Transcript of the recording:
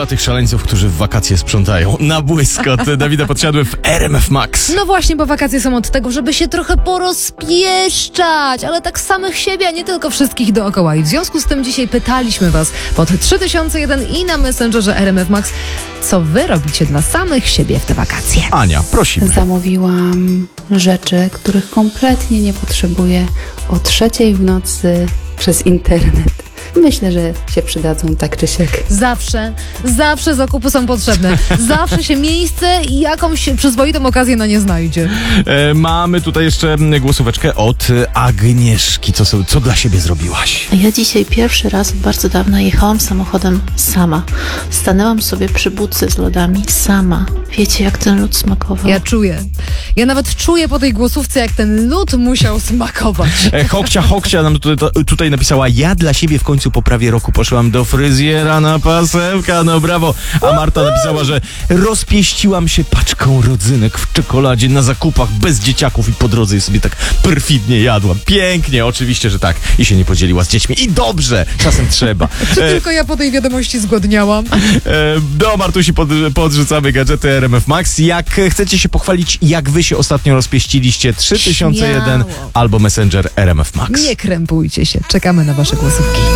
dla tych szaleńców, którzy w wakacje sprzątają. Na błyskot Dawida Podsiadły w RMF Max. No właśnie, bo wakacje są od tego, żeby się trochę porozpieszczać, ale tak samych siebie, a nie tylko wszystkich dookoła. I w związku z tym dzisiaj pytaliśmy was pod 3001 i na Messengerze RMF Max, co wy robicie dla samych siebie w te wakacje. Ania, prosimy. Zamówiłam rzeczy, których kompletnie nie potrzebuję o 3:00 w nocy przez internet. Myślę, że się przydadzą tak czy siak. Zawsze zakupy są potrzebne. Zawsze się miejsce i jakąś przyzwoitą okazję na nie znajdzie. Mamy tutaj jeszcze głosóweczkę od Agnieszki. Co dla siebie zrobiłaś? Ja dzisiaj pierwszy raz od bardzo dawna jechałam samochodem sama. Stanęłam sobie przy budce z lodami sama. Wiecie, jak ten lód smakował? Ja czuję. Ja nawet czuję po tej głosówce, jak ten lód musiał smakować. Hokcia nam tutaj napisała: ja dla siebie w końcu po prawie roku poszłam do fryzjera na pasemka, no brawo. A Marta napisała, że rozpieściłam się paczką rodzynek w czekoladzie na zakupach bez dzieciaków i po drodze je sobie tak perfidnie jadłam. Pięknie, oczywiście, że tak. I się nie podzieliła z dziećmi. I dobrze, czasem trzeba. Tylko ja po tej wiadomości zgłodniałam. Do Martusi podrzucamy gadżety RMF Max. Jak chcecie się pochwalić, jak wy się ostatnio rozpieściliście, 3001 Śmiało. albo Messenger RMF Max. Nie krępujcie się. Czekamy na wasze głosówki.